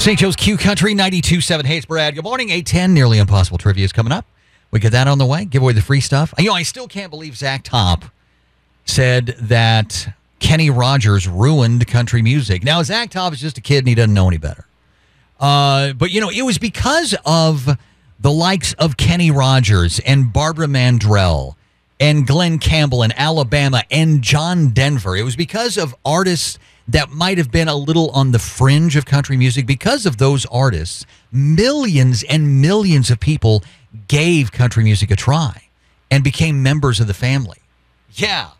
St. Joe's Q Country 92.7. Hey, it's Brad. Good morning. 8:10. Nearly Impossible Trivia is coming up. We get that on the way. Give away the free stuff. I still can't believe Zach Top said that Kenny Rogers ruined country music. Now, Zach Top is just a kid and he doesn't know any better. But, it was because of the likes of Kenny Rogers and Barbara Mandrell and Glenn Campbell and Alabama and John Denver. It was because of artists that might have been a little on the fringe of country music. Because of those artists, millions and millions of people gave country music a try and became members of the family. Yeah.